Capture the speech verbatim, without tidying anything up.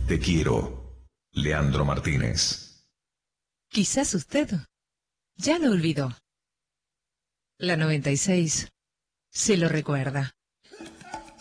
Te quiero, Leandro Martínez. Quizás usted ya lo olvidó. La noventa y seis se lo recuerda.